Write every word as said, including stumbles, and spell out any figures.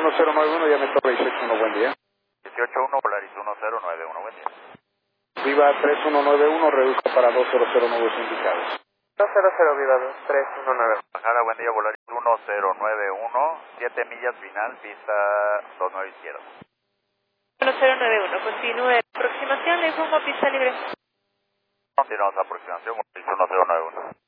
uno cero nueve uno, llame Torre seis uno, buen día. dieciocho uno, Polaris uno cero nueve uno, buen día. Viva tres uno nueve uno, reduzco para dos cero cero nuevos indicados. dos cero cero, Viva dos tres uno nueve. Bajada, buen día, Polaris uno cero nueve uno, siete millas final, pista dos nueve izquierda. uno cero nueve uno, continúe. Aproximación, le informo pista libre. Continuamos aproximación, Polaris uno cero nueve uno.